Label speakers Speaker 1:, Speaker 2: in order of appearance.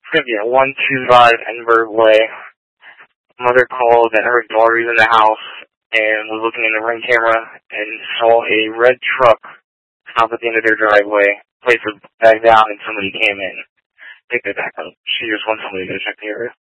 Speaker 1: It's going to be at 125 Edinburgh Way. Mother called that her daughter was in the house and was looking in the ring camera and saw a red truck stop at the end of their driveway, place her bag down, and somebody came in, picked it back up. She just wants somebody to check the area.